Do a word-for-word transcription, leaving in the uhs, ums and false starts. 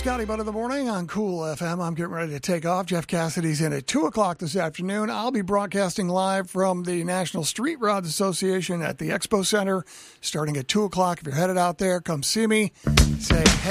Scotty Butt of the Morning on Cool F M. I'm getting ready to take off. Jeff Cassidy's in at two o'clock this afternoon. I'll be broadcasting live from the National Street Rods Association at the Expo Center starting at two o'clock. If you're headed out there, come see me. Say, hey.